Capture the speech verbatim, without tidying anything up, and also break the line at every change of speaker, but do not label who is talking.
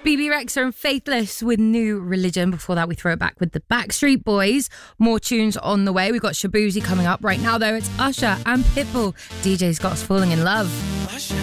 B B Rexa and Faithless with New Religion. Before that, we throw it back with the Backstreet Boys. More tunes on the way. We've got Shaboozey coming up. Right now, though, it's Usher and Pitbull. D J Scott's Falling in Love.